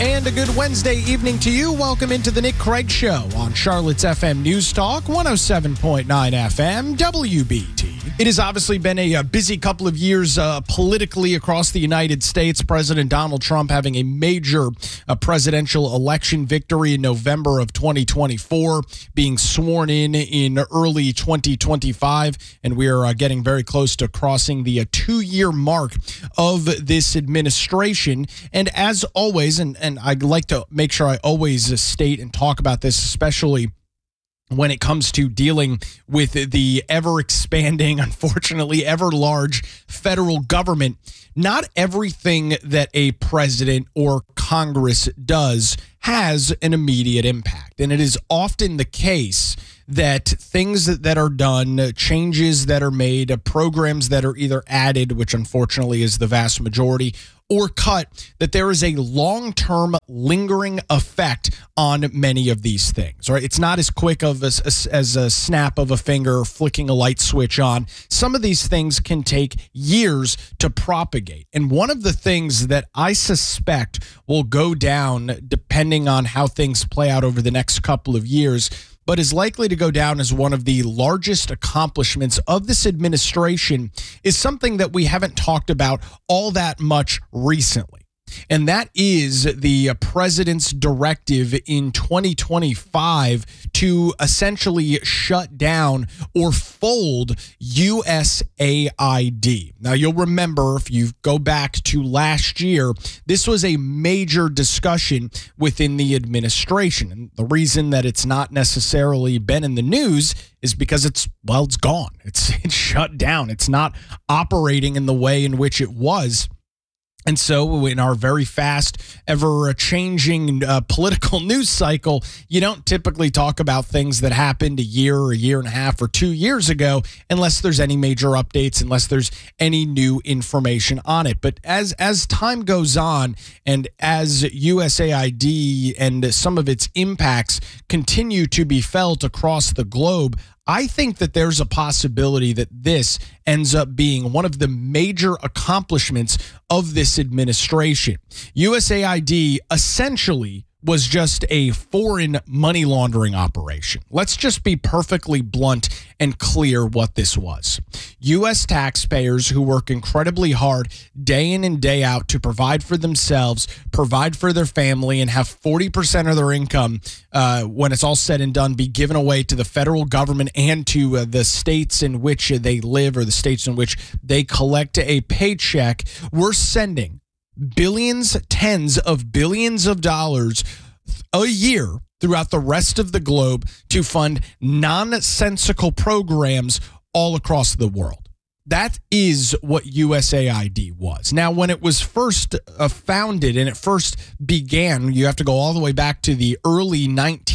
And a good Wednesday evening to you. Welcome into the Nick Craig Show on Charlotte's FM News Talk, 107.9 FM, WBT. It has obviously been a busy couple of years politically across the United States. President Donald Trump having a major presidential election victory in November of 2024, being sworn in early 2025, and we are getting very close to crossing the 2-year mark of this administration. And as always, and I'd like to make sure I always state and talk about this, especially when it comes to dealing with the ever-expanding, unfortunately, ever-large federal government, not everything that a president or Congress does has an immediate impact. And it is often the case that things that are done, changes that are made, programs that are either added, which unfortunately is the vast majority, or cut, that there is a long-term lingering effect on many of these things, right? It's not as quick of as a snap of a finger, flicking a light switch on. Some of these things can take years to propagate. And one of the things that I suspect will go down, depending on how things play out over the next couple of years, but is likely to go down as one of the largest accomplishments of this administration, is something that we haven't talked about all that much recently. And that is the president's directive in 2025 to essentially shut down or fold USAID. Now, you'll remember, if you go back to last year, this was a major discussion within the administration. And the reason that it's not necessarily been in the news is because it's gone. It's shut down. It's not operating in the way in which it was. And so in our very fast, ever-changing political news cycle, you don't typically talk about things that happened a year and a half, or 2 years ago unless there's any major updates, unless there's any new information on it. But as time goes on, and as USAID and some of its impacts continue to be felt across the globe, I think that there's a possibility that this ends up being one of the major accomplishments of this administration. USAID essentially was just a foreign money laundering operation. Let's just be perfectly blunt and clear what this was. U.S. taxpayers who work incredibly hard day in and day out to provide for themselves, provide for their family, and have 40% of their income, when it's all said and done, be given away to the federal government and to the states in which they live, or the states in which they collect a paycheck. We're sending billions, tens of billions of dollars a year throughout the rest of the globe to fund nonsensical programs all across the world. That is what USAID was. Now, when it was first founded and it first began, you have to go all the way back to the early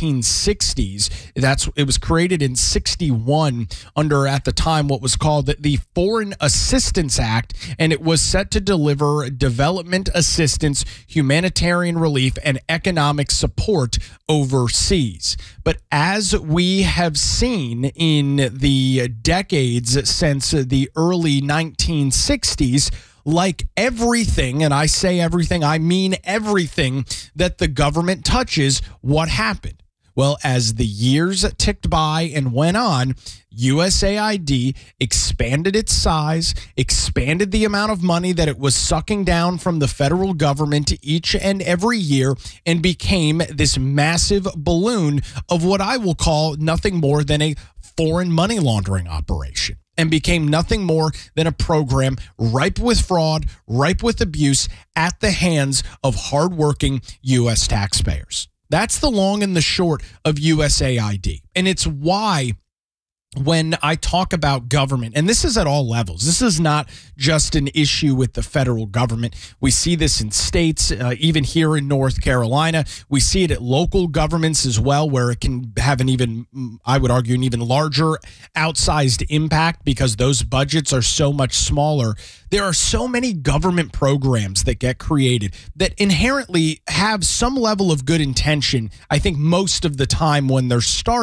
1960s. It was created in 61 under, at the time, what was called the Foreign Assistance Act, and it was set to deliver development assistance, humanitarian relief, and economic support overseas. But as we have seen in the decades since the early 1960s, like everything, and I say everything, I mean everything that the government touches, what happened? Well, as the years ticked by and went on, USAID expanded its size, expanded the amount of money that it was sucking down from the federal government each and every year, and became this massive balloon of what I will call nothing more than a foreign money laundering operation, and became nothing more than a program ripe with fraud, ripe with abuse at the hands of hardworking U.S. taxpayers. That's the long and the short of USAID. And it's why when I talk about government, and this is at all levels, this is not just an issue with the federal government. We see this in states, even here in North Carolina. We see it at local governments as well, where it can have an even, I would argue, an even larger outsized impact because those budgets are so much smaller. There are so many government programs that get created that inherently have some level of good intention, I think most of the time when they're started,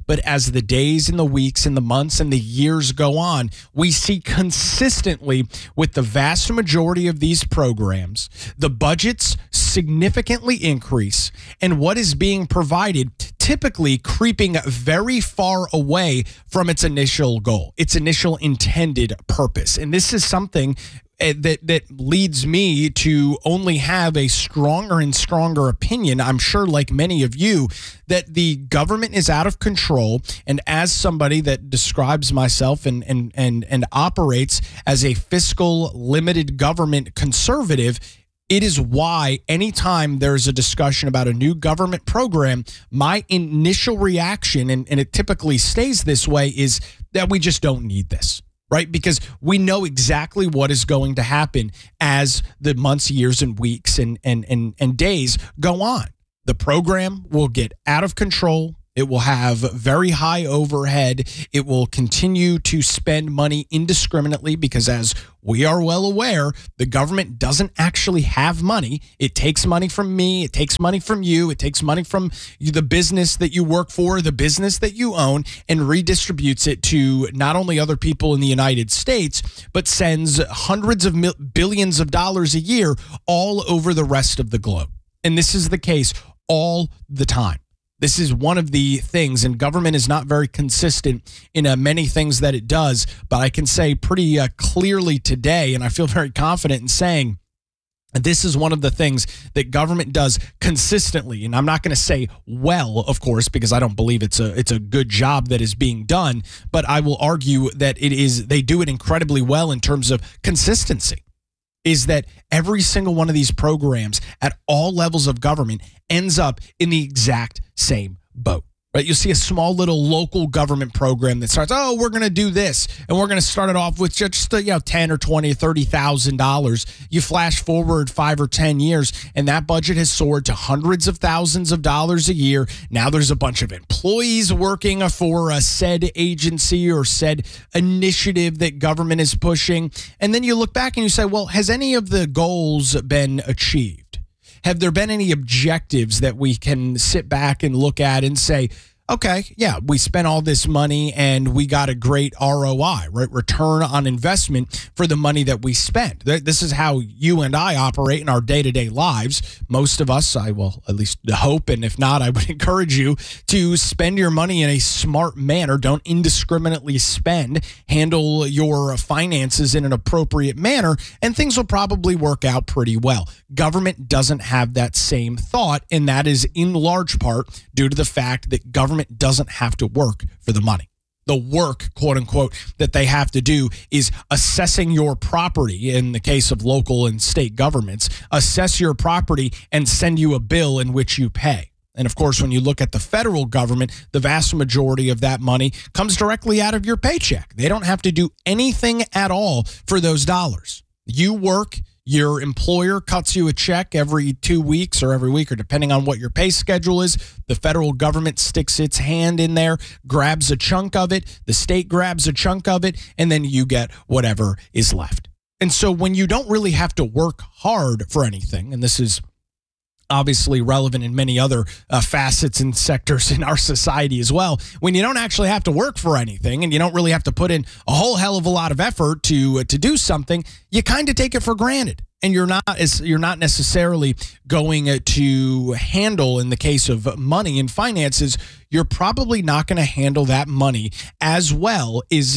but as the days and the weeks and the months and the years go on, we see consistently with the vast majority of these programs, the budgets significantly increase, and what is being provided typically creeping very far away from its initial goal, its initial intended purpose. And this is something that leads me to only have a stronger and stronger opinion, I'm sure like many of you, that the government is out of control. And as somebody that describes myself and operates as a fiscal limited government conservative, it is why anytime there's a discussion about a new government program, my initial reaction, and it typically stays this way, is that we just don't need this. Right? Because we know exactly what is going to happen as the months, years, and weeks and days go on. The program will get out of control. It will have very high overhead. It will continue to spend money indiscriminately because, as we are well aware, the government doesn't actually have money. It takes money from me. It takes money from you. It takes money from the business that you work for, the business that you own, and redistributes it to not only other people in the United States, but sends hundreds of billions of dollars a year all over the rest of the globe. And this is the case all the time. This is one of the things, and government is not very consistent in many things that it does, but I can say pretty clearly today, and I feel very confident in saying, this is one of the things that government does consistently. And I'm not going to say well, of course, because I don't believe it's a good job that is being done, but I will argue that they do it incredibly well in terms of consistency. Is that every single one of these programs at all levels of government ends up in the exact same boat, right? You'll see a small little local government program that starts, we're going to do this, and we're going to start it off with just $10 or $20 or $30,000. You flash forward 5 or 10 years, and that budget has soared to hundreds of thousands of dollars a year. Now there's a bunch of employees working for a said agency or said initiative that government is pushing. And then you look back and you say, well, has any of the goals been achieved? Have there been any objectives that we can sit back and look at and say, okay, yeah, we spent all this money and we got a great ROI, right? Return on investment for the money that we spent. This is how you and I operate in our day-to-day lives. Most of us, I will at least hope, and if not, I would encourage you to spend your money in a smart manner. Don't indiscriminately spend. Handle your finances in an appropriate manner, and things will probably work out pretty well. Government doesn't have that same thought, and that is in large part due to the fact that government doesn't have to work for the money. The work, quote unquote, that they have to do is assessing your property. In the case of local and state governments, assess your property and send you a bill in which you pay. And of course, when you look at the federal government, the vast majority of that money comes directly out of your paycheck. They don't have to do anything at all for those dollars. You work. Your employer cuts you a check every 2 weeks or every week, or depending on what your pay schedule is. The federal government sticks its hand in there, grabs a chunk of it. The state grabs a chunk of it, and then you get whatever is left. And so when you don't really have to work hard for anything, and this is obviously relevant in many other facets and sectors in our society as well, when you don't actually have to work for anything and you don't really have to put in a whole hell of a lot of effort to do something, you kind of take it for granted. And you're not necessarily going to handle, in the case of money and finances, you're probably not going to handle that money as well as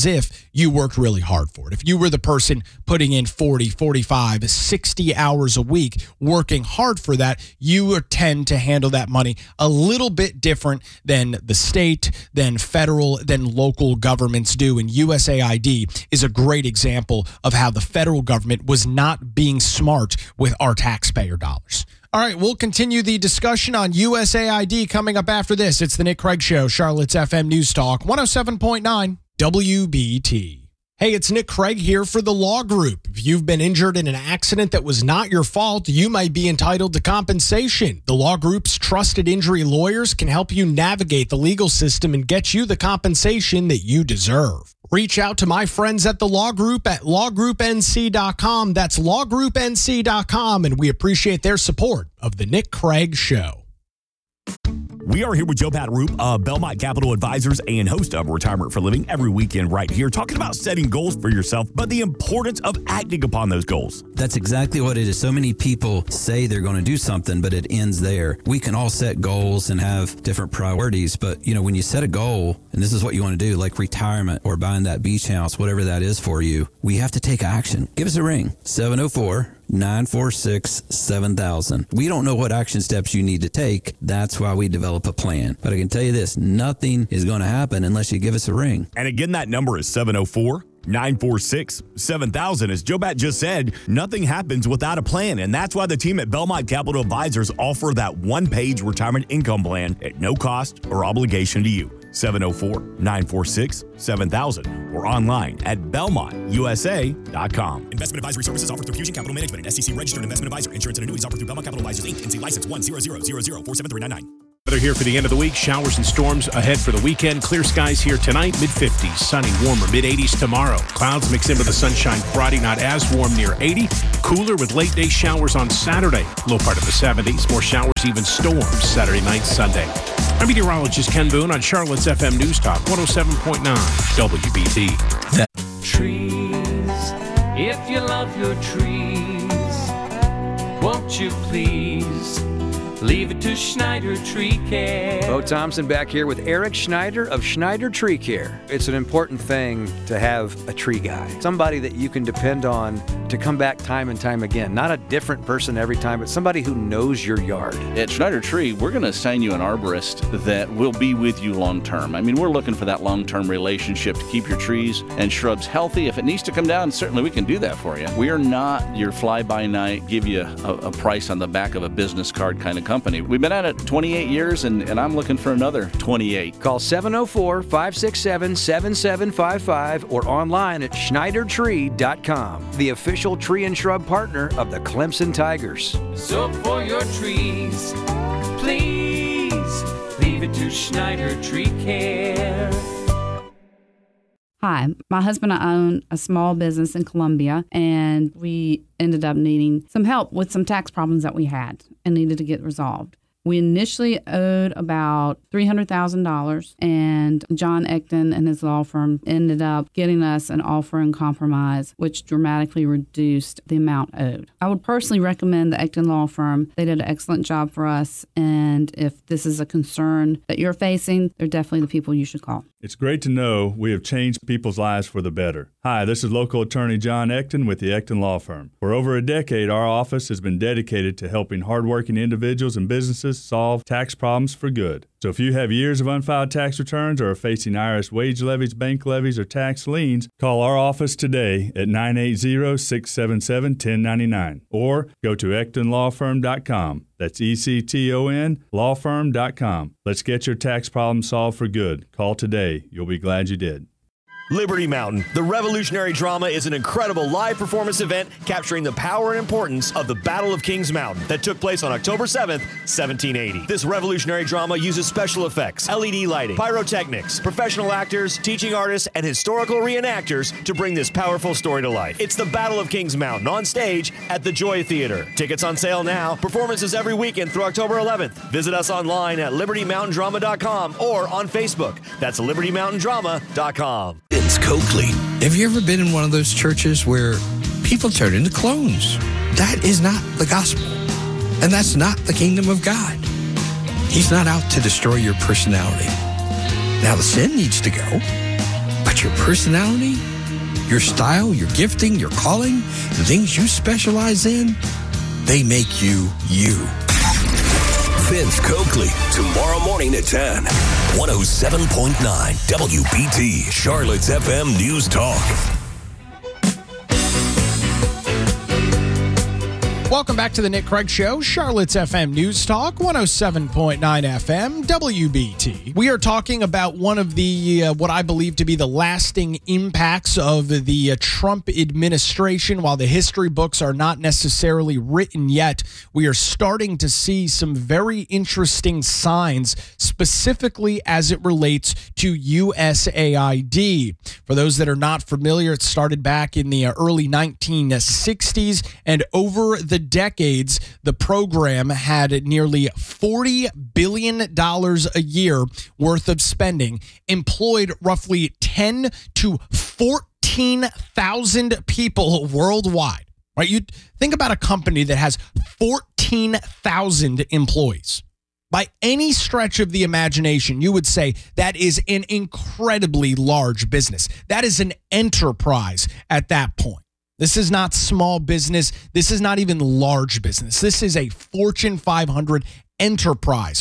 if you worked really hard for it. If you were the person putting in 40, 45, 60 hours a week working hard for that, you would tend to handle that money a little bit different than the state, than federal, than local governments do. And USAID is a great example of how the federal government was not being smart with our taxpayer dollars. All right, we'll continue the discussion on USAID coming up after this. It's the Nick Craig Show, Charlotte's FM News Talk, 107.9 WBT. Hey, it's Nick Craig here for The Law Group. If you've been injured in an accident that was not your fault, you might be entitled to compensation. The Law Group's trusted injury lawyers can help you navigate the legal system and get you the compensation that you deserve. Reach out to my friends at The Law Group at lawgroupnc.com. That's lawgroupnc.com, and we appreciate their support of The Nick Craig Show. We are here with Joe Pataroop of Belmont Capital Advisors and host of Retirement for Living every weekend right here, talking about setting goals for yourself, but the importance of acting upon those goals. That's exactly what it is. So many people say they're going to do something, but it ends there. We can all set goals and have different priorities, but when you set a goal, and this is what you want to do, like retirement or buying that beach house, whatever that is for you, we have to take action. Give us a ring, 704-946-7000. We don't know what action steps you need to take. That's why we develop a plan. But I can tell you this, nothing is going to happen unless you give us a ring. And again, that number is 704-946-7000. As Joe Bat just said, nothing happens without a plan. And that's why the team at Belmont Capital Advisors offer that one-page retirement income plan at no cost or obligation to you. 704-946-7000 or online at belmontusa.com. Investment advisory services offered through Fusion Capital Management, an SEC registered investment advisor. Insurance and annuities offered through Belmont Capital Advisors, Inc. NC license 10000047399. Weather here for the end of the week. Showers and storms ahead for the weekend. Clear skies here tonight, mid-50s. Sunny, warmer, mid-80s tomorrow. Clouds mix in with the sunshine Friday, not as warm, near 80. Cooler with late-day showers on Saturday. Low part of the 70s. More showers, even storms Saturday night, Sunday. I'm meteorologist Ken Boone on Charlotte's FM News Talk 107.9 WBT. Trees, if you love your trees, won't you please leave it to Schneider Tree Care. Bo Thompson back here with Eric Schneider of Schneider Tree Care. It's an important thing to have a tree guy, somebody that you can depend on to come back time and time again. Not a different person every time, but somebody who knows your yard. At Schneider Tree, we're going to assign you an arborist that will be with you long term. I mean, we're looking for that long-term relationship to keep your trees and shrubs healthy. If it needs to come down, certainly we can do that for you. We are not your fly-by-night, give you a price on the back of a business card kind of company. We've been at it 28 years, and I'm looking for another 28. Call 704-567-7755 or online at SchneiderTree.com, the official tree and shrub partner of the Clemson Tigers. So for your trees, please leave it to Schneider Tree Care. Hi, my husband and I own a small business in Columbia, and we ended up needing some help with some tax problems that we had and needed to get resolved. We initially owed about $300,000, and John Ecton and his law firm ended up getting us an offer in compromise, which dramatically reduced the amount owed. I would personally recommend the Ecton Law Firm. They did an excellent job for us, and if this is a concern that you're facing, they're definitely the people you should call. It's great to know we have changed people's lives for the better. Hi, this is local attorney John Ecton with the Ecton Law Firm. For over a decade, our office has been dedicated to helping hardworking individuals and businesses solve tax problems for good. So if you have years of unfiled tax returns or are facing IRS wage levies, bank levies, or tax liens, call our office today at 980-677-1099 or go to EctonLawFirm.com. That's ECTON lawfirm.com. Let's get your tax problem solved for good. Call today. You'll be glad you did. Liberty Mountain, the revolutionary drama, is an incredible live performance event capturing the power and importance of the Battle of Kings Mountain that took place on October 7th, 1780. This revolutionary drama uses special effects, LED lighting, pyrotechnics, professional actors, teaching artists, and historical reenactors to bring this powerful story to life. It's the Battle of Kings Mountain on stage at the Joy Theater. Tickets on sale now. Performances every weekend through October 11th. Visit us online at libertymountaindrama.com or on Facebook. That's libertymountaindrama.com. Vince Coakley. Have you ever been in one of those churches where people turn into clones? That is not the gospel. And that's not the kingdom of God. He's not out to destroy your personality. Now, the sin needs to go, but your personality, your style, your gifting, your calling, the things you specialize in, they make you you. Vince Coakley, tomorrow morning at 10. 107.9 WBT, Charlotte's FM News Talk. Welcome back to the Nick Craig Show, Charlotte's FM News Talk, 107.9 FM, WBT. We are talking about one of the, what I believe to be the lasting impacts of the Trump administration. While the history books are not necessarily written yet, we are starting to see some very interesting signs, specifically as it relates to USAID. For those that are not familiar, it started back in the early 1960s, and over the the decades, the program had nearly $40 billion a year worth of spending, employed roughly 10 to 14,000 people worldwide. Right? You think about a company that has 14,000 employees. By any stretch of the imagination, you would say that is an incredibly large business. That is an enterprise at that point. This is not small business. This is not even large business. This is a Fortune 500 enterprise.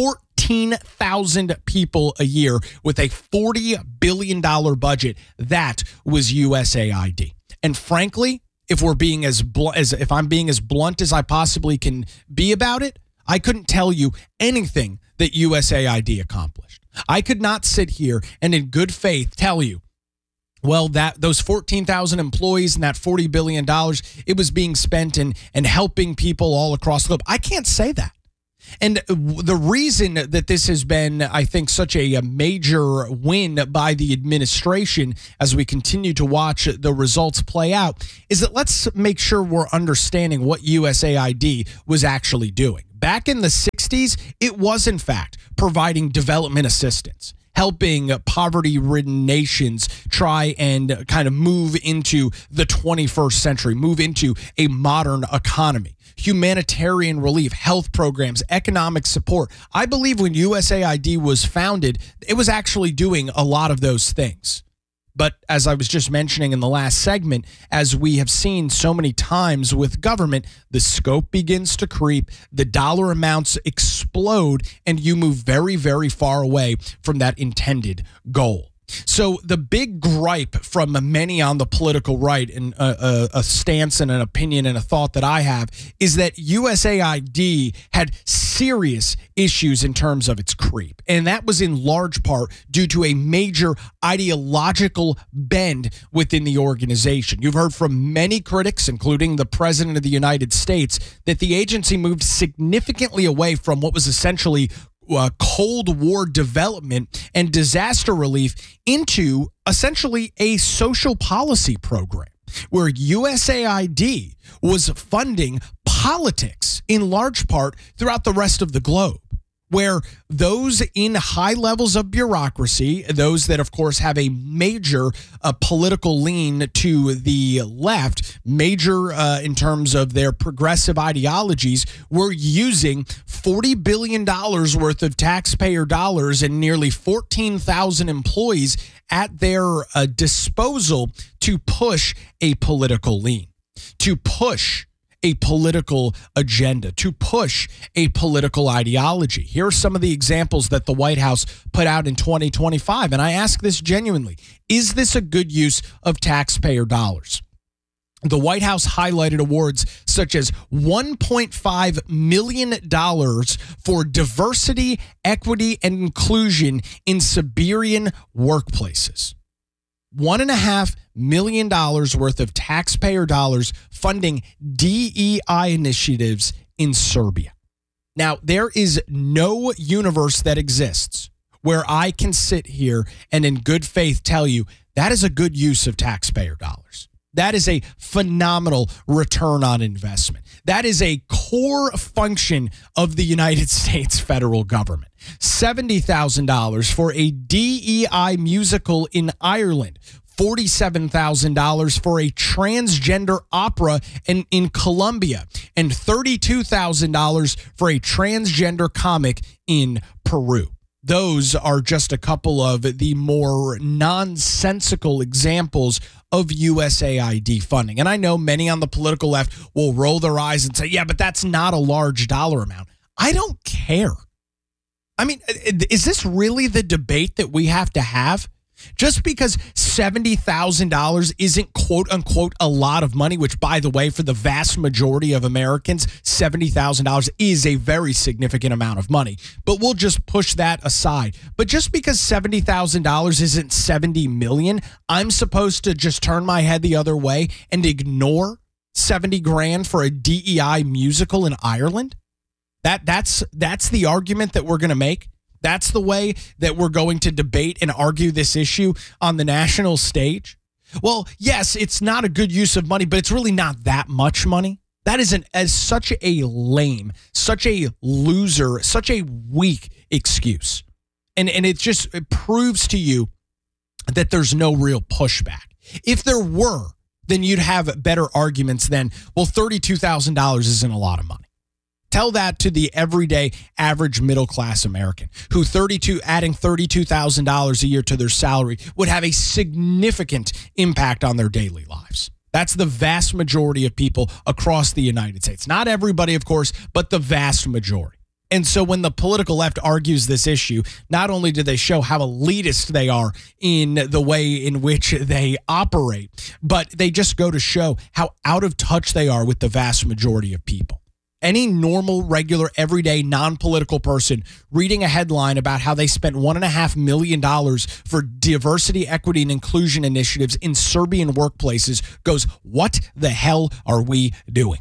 14,000 people a year with a $40 billion budget. That was USAID. And frankly, if I'm being as blunt as I possibly can be about it, I couldn't tell you anything that USAID accomplished. I could not sit here and in good faith tell you, well, that those 14,000 employees and that $40 billion, it was being spent in helping people all across the globe. I can't say that. And the reason that this has been, I think, such a major win by the administration as we continue to watch the results play out is that let's make sure we're understanding what USAID was actually doing. Back in the 60s, it was, in fact, providing development assistance, helping poverty-ridden nations try and kind of move into the 21st century, move into a modern economy. Humanitarian relief, health programs, economic support. I believe when USAID was founded, it was actually doing a lot of those things. But as I was just mentioning in the last segment, as we have seen so many times with government, the scope begins to creep, the dollar amounts explode, and you move very, very far away from that intended goal. So the big gripe from many on the political right, and a stance and an opinion and a thought that I have, is that USAID had serious issues in terms of its creep. And that was in large part due to a major ideological bend within the organization. You've heard from many critics, including the President of the United States, that the agency moved significantly away from what was essentially Cold War development and disaster relief into essentially a social policy program where USAID was funding politics in large part throughout the rest of the globe, where those in high levels of bureaucracy, those that, of course, have a major political lean to the left, major in terms of their progressive ideologies, were using $40 billion worth of taxpayer dollars and nearly 14,000 employees at their disposal to push a political lean, to push a political agenda, to push a political ideology. Here are some of the examples that the White House put out in 2025. And I ask this genuinely, is this a good use of taxpayer dollars? The White House highlighted awards such as $1.5 million for diversity, equity, and inclusion in Siberian workplaces. $1.5 million worth of taxpayer dollars funding DEI initiatives in Serbia. Now, there is no universe that exists where I can sit here and in good faith tell you that is a good use of taxpayer dollars. That is a phenomenal return on investment. That is a core function of the United States federal government. $70,000 for a DEI musical in Ireland. $47,000 for a transgender opera in Colombia. And $32,000 for a transgender comic in Peru. Those are just a couple of the more nonsensical examples of USAID funding. And I know many on the political left will roll their eyes and say, yeah, but that's not a large dollar amount. I don't care. I mean, is this really the debate that we have to have? Just because $70,000 isn't quote unquote a lot of money, which, by the way, for the vast majority of Americans, $70,000 is a very significant amount of money. But we'll just push that aside. But just because $70,000 isn't $70 million, I'm supposed to just turn my head the other way and ignore $70,000 for a DEI musical in Ireland? That's the argument that we're going to make. That's the way that we're going to debate and argue this issue on the national stage. Well, yes, it's not a good use of money, but it's really not that much money. That is such a lame, such a loser, such a weak excuse. And it proves to you that there's no real pushback. If there were, then you'd have better arguments than, well, $32,000 isn't a lot of money. Tell that to the everyday average middle-class American who adding $32,000 a year to their salary would have a significant impact on their daily lives. That's the vast majority of people across the United States. Not everybody, of course, but the vast majority. And so when the political left argues this issue, not only do they show how elitist they are in the way in which they operate, but they just go to show how out of touch they are with the vast majority of people. Any normal, regular, everyday, non-political person reading a headline about how they spent $1.5 million for diversity, equity, and inclusion initiatives in Serbian workplaces goes, what the hell are we doing?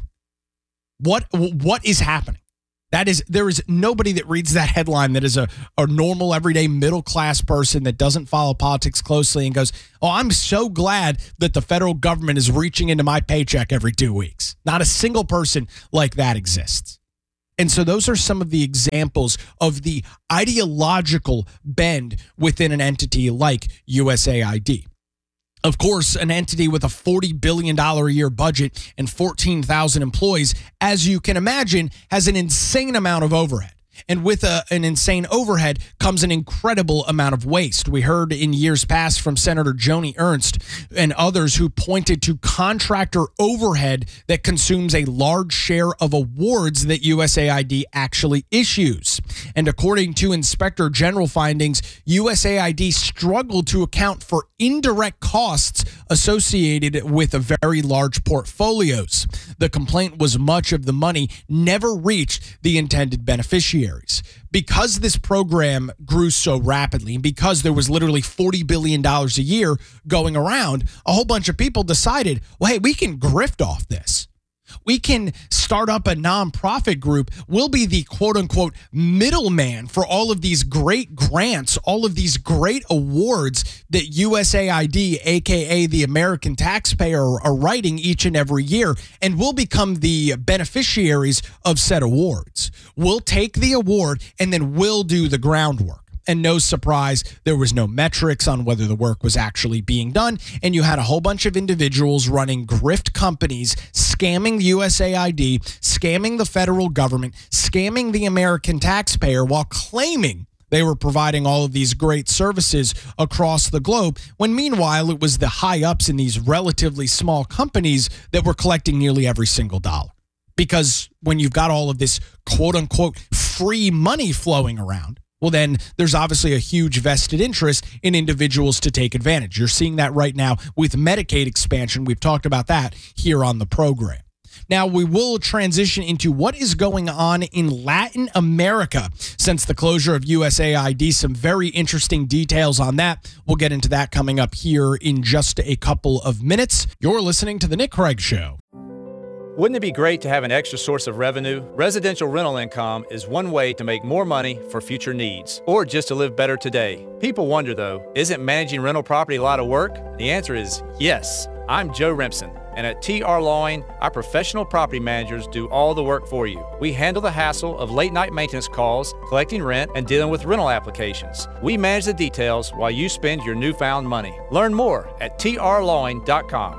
What is happening? There is nobody that reads that headline that is a normal, everyday, middle-class person that doesn't follow politics closely and goes, oh, I'm so glad that the federal government is reaching into my paycheck every 2 weeks. Not a single person like that exists. And so those are some of the examples of the ideological bend within an entity like USAID. Of course, an entity with a $40 billion a year budget and 14,000 employees, as you can imagine, has an insane amount of overhead. And with an insane overhead comes an incredible amount of waste. We heard in years past from Senator Joni Ernst and others who pointed to contractor overhead that consumes a large share of awards that USAID actually issues. And according to Inspector General findings, USAID struggled to account for indirect costs associated with very large portfolios. The complaint was much of the money never reached the intended beneficiaries. Because this program grew so rapidly and because there was literally $40 billion a year going around, a whole bunch of people decided, well, hey, we can grift off this. We can start up a nonprofit group. We'll be the quote unquote middleman for all of these great grants, all of these great awards that USAID, aka the American taxpayer, are writing each and every year. And we'll become the beneficiaries of said awards. We'll take the award and then we'll do the groundwork. And no surprise, there was no metrics on whether the work was actually being done. And you had a whole bunch of individuals running grift companies, scamming USAID, scamming the federal government, scamming the American taxpayer while claiming they were providing all of these great services across the globe, when meanwhile it was the high-ups in these relatively small companies that were collecting nearly every single dollar. Because when you've got all of this quote-unquote free money flowing around, well, then there's obviously a huge vested interest in individuals to take advantage. You're seeing that right now with Medicaid expansion. We've talked about that here on the program. Now, we will transition into what is going on in Latin America since the closure of USAID. Some very interesting details on that. We'll get into that coming up here in just a couple of minutes. You're listening to The Nick Craig Show. Wouldn't it be great to have an extra source of revenue? Residential rental income is one way to make more money for future needs, or just to live better today. People wonder, though, isn't managing rental property a lot of work? The answer is yes. I'm Joe Remsen, and at TR Lawing, our professional property managers do all the work for you. We handle the hassle of late-night maintenance calls, collecting rent, and dealing with rental applications. We manage the details while you spend your newfound money. Learn more at trlawing.com.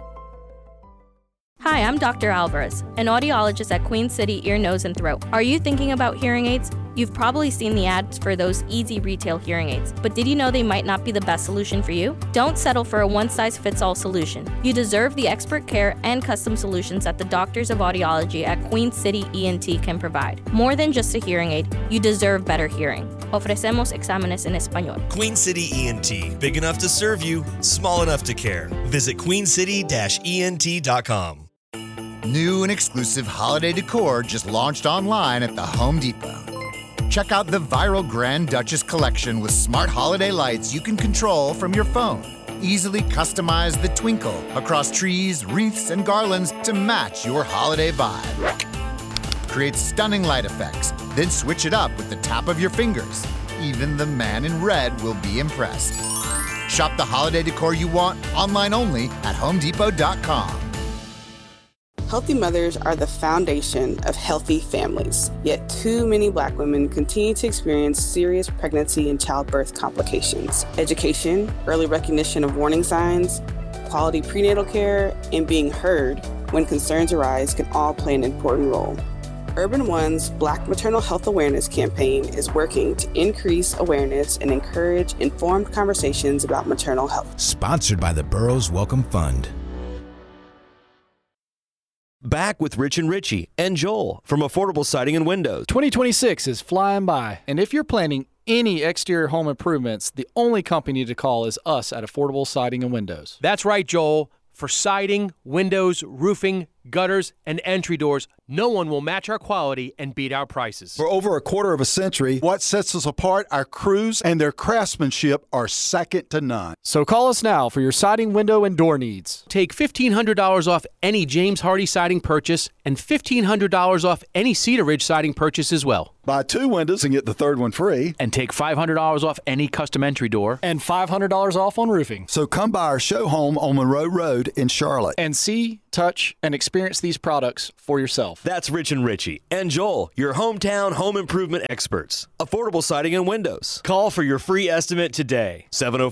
Hi, I'm Dr. Alvarez, an audiologist at Queen City Ear, Nose, and Throat. Are you thinking about hearing aids? You've probably seen the ads for those easy retail hearing aids, but did you know they might not be the best solution for you? Don't settle for a one-size-fits-all solution. You deserve the expert care and custom solutions that the doctors of audiology at Queen City ENT can provide. More than just a hearing aid, you deserve better hearing. Ofrecemos exámenes en español. Queen City ENT. Big enough to serve you, small enough to care. Visit queencity-ent.com. New and exclusive holiday decor just launched online at the Home Depot. Check out the viral Grand Duchess collection with smart holiday lights you can control from your phone. Easily customize the twinkle across trees, wreaths, and garlands to match your holiday vibe. Create stunning light effects, then switch it up with the tap of your fingers. Even the man in red will be impressed. Shop the holiday decor you want online only at HomeDepot.com. Healthy mothers are the foundation of healthy families, yet too many Black women continue to experience serious pregnancy and childbirth complications. Education, early recognition of warning signs, quality prenatal care, and being heard when concerns arise can all play an important role. Urban One's Black Maternal Health Awareness campaign is working to increase awareness and encourage informed conversations about maternal health. Sponsored by the Burroughs Welcome Fund. Back with Rich and Richie and Joel from Affordable Siding and Windows. 2026 is flying by, and if you're planning any exterior home improvements, the only company to call is us at Affordable Siding and Windows. That's right, Joel. For siding, windows, roofing, gutters, and entry doors, no one will match our quality and beat our prices. For over a quarter of a century, what sets us apart, our crews and their craftsmanship are second to none. So call us now for your siding, window, and door needs. Take $1,500 off any James Hardy siding purchase and $1,500 off any Cedar Ridge siding purchase as well. Buy 2 windows and get the third one free. And take $500 off any custom entry door. And $500 off on roofing. So come by our show home on Monroe Road in Charlotte. And see, touch, and experience these products for yourself. That's Rich and Richie and Joel, your hometown home improvement experts. Affordable Siding and Windows. Call for your free estimate today.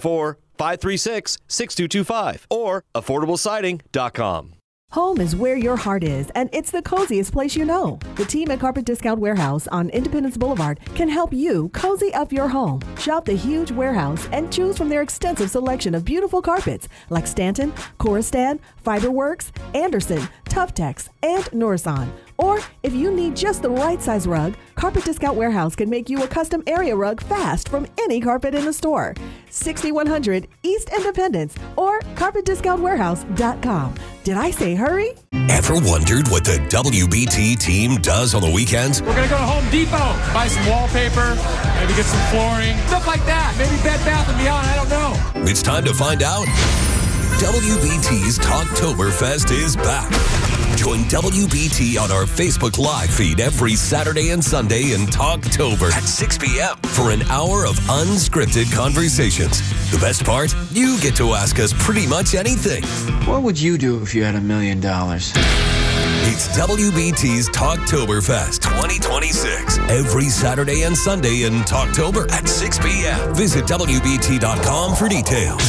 704-536-6225 or affordablesiding.com. Home is where your heart is, and it's the coziest place you know. The team at Carpet Discount Warehouse on Independence Boulevard can help you cozy up your home. Shop the huge warehouse and choose from their extensive selection of beautiful carpets like Stanton, Coristan, Fiberworks, Anderson, Tuftex, and Norison. Or if you need just the right size rug, Carpet Discount Warehouse can make you a custom area rug fast from any carpet in the store. 6100 East Independence or carpetdiscountwarehouse.com. Did I say hurry? Ever wondered what the WBT team does on the weekends? We're going to go to Home Depot, buy some wallpaper, maybe get some flooring, stuff like that. Maybe Bed Bath & Beyond, I don't know. It's time to find out. WBT's Talktoberfest is back. Join WBT on our Facebook Live feed every Saturday and Sunday in Talktober at 6 p.m. for an hour of unscripted conversations. The best part? You get to ask us pretty much anything. What would you do if you had $1 million? It's WBT's Talktoberfest 2026. Every Saturday and Sunday in Talktober at 6 p.m. Visit WBT.com for details.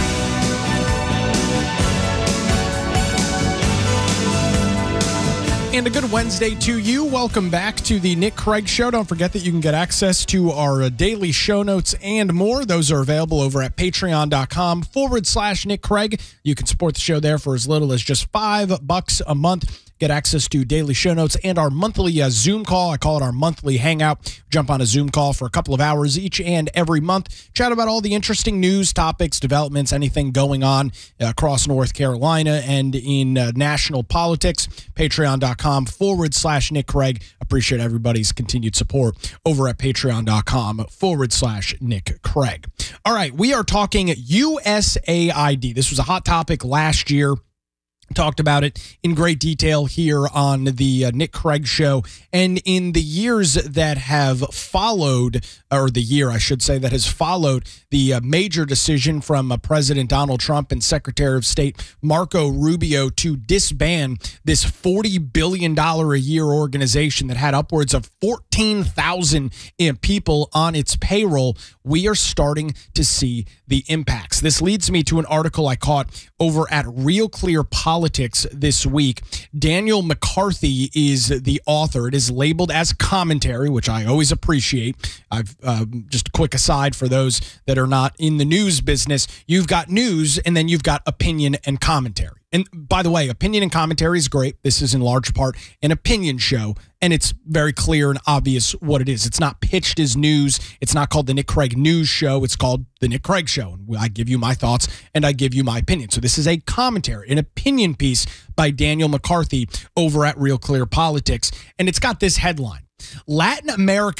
And a good Wednesday to you. Welcome back to the Nick Craig Show. Don't forget that you can get access to our daily show notes and more. Those are available over at patreon.com/Nick Craig. You can support the show there for as little as just $5 a month. Get access to daily show notes and our monthly Zoom call. I call it our monthly hangout. Jump on a Zoom call for a couple of hours each and every month. Chat about all the interesting news, topics, developments, anything going on across North Carolina and in national politics. Patreon.com/Nick Craig. Appreciate everybody's continued support over at Patreon.com/Nick Craig. All right, we are talking USAID. This was a hot topic last year. Talked about it in great detail here on the Nick Craig Show. And in the years that have followed, or the year I should say, that has followed the major decision from President Donald Trump and Secretary of State Marco Rubio to disband this $40 billion a year organization that had upwards of 14,000 people on its payroll, we are starting to see the impacts. This leads me to an article I caught over at Real Clear Politics this week. Daniel McCarthy is the author. It is labeled as commentary, which I always appreciate. I've just a quick aside for those that are not in the news business. You've got news and then you've got opinion and commentary. And by the way, opinion and commentary is great. This is in large part an opinion show, and it's very clear and obvious what it is. It's not pitched as news. It's not called the Nick Craig News Show. It's called the Nick Craig Show. And I give you my thoughts and I give you my opinion. So this is a commentary, an opinion piece by Daniel McCarthy over at Real Clear Politics. And it's got this headline. The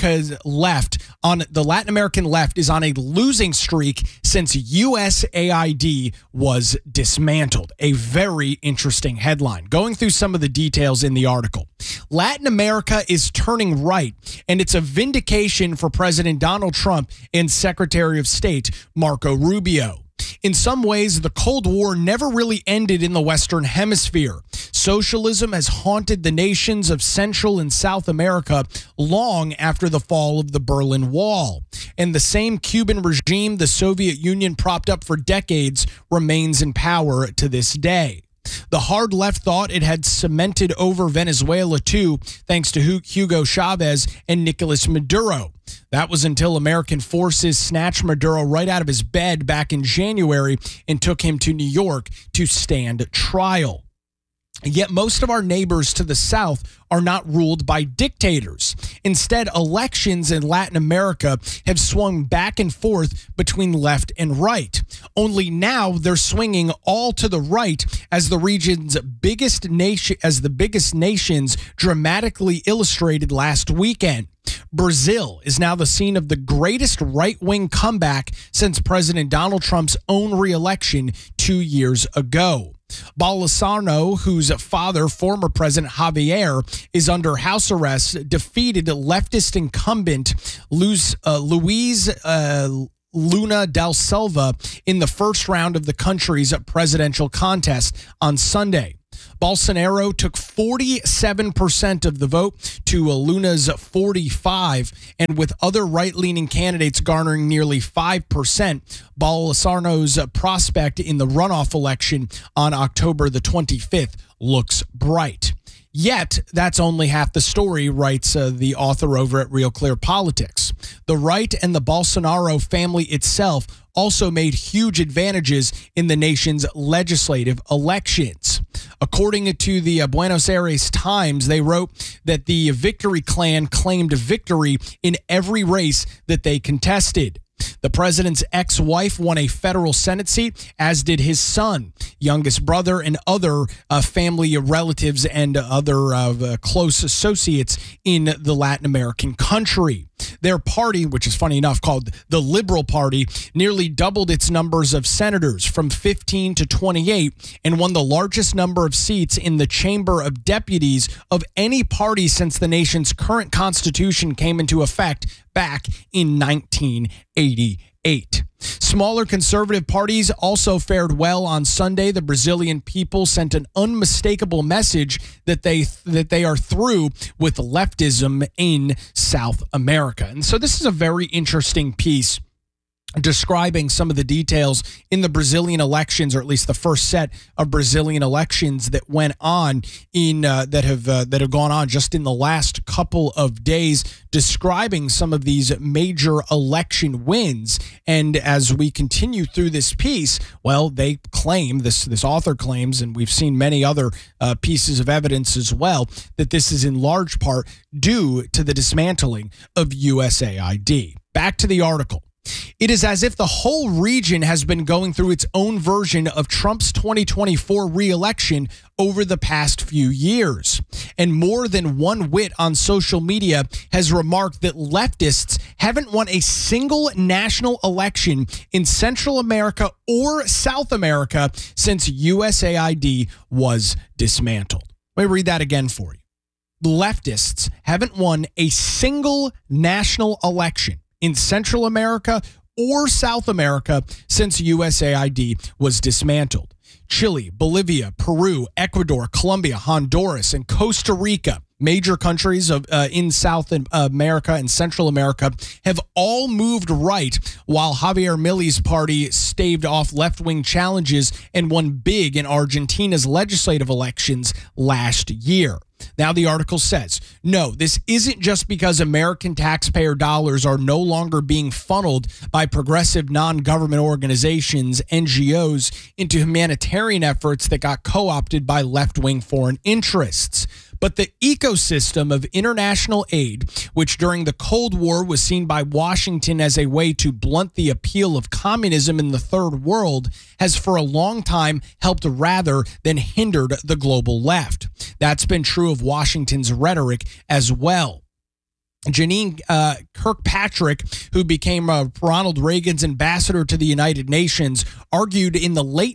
Latin American left is on a losing streak since USAID was dismantled. A very interesting headline. Going through some of the details in the article. Latin America is turning right, and it's a vindication for President Donald Trump and Secretary of State Marco Rubio. In some ways, the Cold War never really ended in the Western Hemisphere. Socialism has haunted the nations of Central and South America long after the fall of the Berlin Wall. And the same Cuban regime the Soviet Union propped up for decades remains in power to this day. The hard left thought it had cemented over Venezuela too, thanks to Hugo Chavez and Nicolas Maduro. That was until American forces snatched Maduro right out of his bed back in January and took him to New York to stand trial. Yet most of our neighbors to the south are not ruled by dictators. Instead, elections in Latin America have swung back and forth between left and right. Only now they're swinging all to the right as the region's biggest nations dramatically illustrated last weekend. Brazil is now the scene of the greatest right-wing comeback since President Donald Trump's own re-election 2 years ago. Bolsonaro, whose father, former President Javier, is under house arrest, defeated leftist incumbent Luis Lula da Silva in the first round of the country's presidential contest on Sunday. Bolsonaro took 47% of the vote to Luna's 45%, and with other right-leaning candidates garnering nearly 5%, Bolsonaro's prospect in the runoff election on October the 25th looks bright. Yet, that's only half the story, writes the author over at Real Clear Politics. The right and the Bolsonaro family itself also made huge advantages in the nation's legislative elections. According to the Buenos Aires Times, they wrote that the Victory Clan claimed victory in every race that they contested. The president's ex-wife won a federal Senate seat, as did his son, youngest brother, and other family relatives and other close associates in the Latin American country. Their party, which is funny enough called the Liberal Party, nearly doubled its numbers of senators from 15 to 28 and won the largest number of seats in the Chamber of Deputies of any party since the nation's current constitution came into effect back in 1988. Smaller conservative parties also fared well on Sunday. The Brazilian people sent an unmistakable message that they are through with leftism in South America. And so this is a very interesting piece describing some of the details in the Brazilian elections, or at least the first set of Brazilian elections that went on that have gone on just in the last couple of days, describing some of these major election wins. And as we continue through this piece, well, they claim, this author claims, and we've seen many other pieces of evidence as well, that this is in large part due to the dismantling of USAID. Back to the article. It is as if the whole region has been going through its own version of Trump's 2024 re-election over the past few years. And more than one wit on social media has remarked that leftists haven't won a single national election in Central America or South America since USAID was dismantled. Let me read that again for you. Leftists haven't won a single national election in Central America or South America since USAID was dismantled. Chile, Bolivia, Peru, Ecuador, Colombia, Honduras, and Costa Rica, major countries in South America and Central America, have all moved right, while Javier Milei's party staved off left-wing challenges and won big in Argentina's legislative elections last year. Now, the article says, no, this isn't just because American taxpayer dollars are no longer being funneled by progressive non-government organizations, NGOs, into humanitarian efforts that got co-opted by left-wing foreign interests. But the ecosystem of international aid, which during the Cold War was seen by Washington as a way to blunt the appeal of communism in the third world, has for a long time helped rather than hindered the global left. That's been true of Washington's rhetoric as well. Janine Kirkpatrick, who became Ronald Reagan's ambassador to the United Nations, argued in the late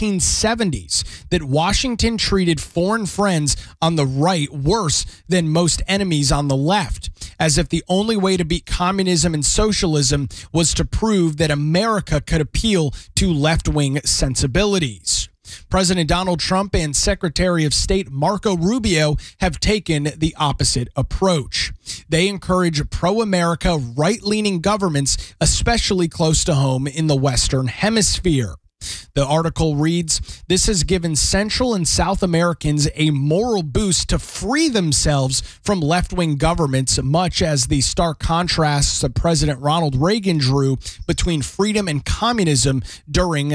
1970s that Washington treated foreign friends on the right worse than most enemies on the left, as if the only way to beat communism and socialism was to prove that America could appeal to left-wing sensibilities. President Donald Trump and Secretary of State Marco Rubio have taken the opposite approach. They encourage pro-America, right-leaning governments, especially close to home in the Western Hemisphere. The article reads, "This has given Central and South Americans a moral boost to free themselves from left-wing governments, much as the stark contrasts that President Ronald Reagan drew between freedom and communism during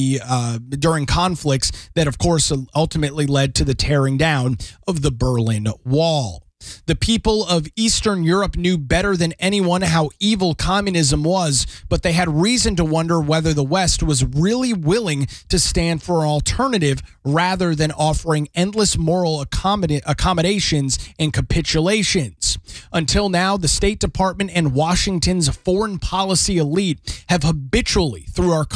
conflicts that, of course, ultimately led to the tearing down of the Berlin Wall." The people of Eastern Europe knew better than anyone how evil communism was, but they had reason to wonder whether the West was really willing to stand for an alternative rather than offering endless moral accommodations and capitulations. Until now, the State Department and Washington's foreign policy elite have habitually thought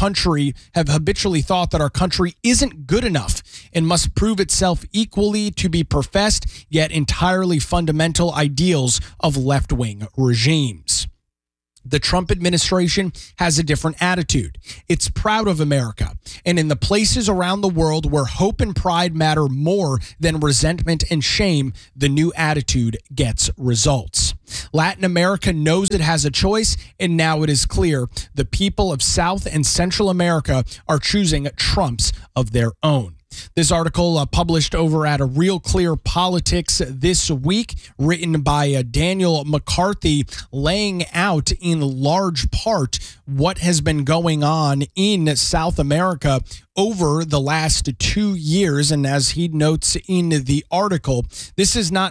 that our country isn't good enough and must prove itself equally to be professed yet entirely fundamental ideals of left-wing regimes. The Trump administration has a different attitude. It's proud of America, and in the places around the world where hope and pride matter more than resentment and shame, the new attitude gets results. Latin America knows it has a choice, and now it is clear the people of South and Central America are choosing Trumps of their own. This article published over at A Real Clear Politics this week, written by Daniel McCarthy, laying out in large part what has been going on in South America over the last 2 years. And as he notes in the article, this is not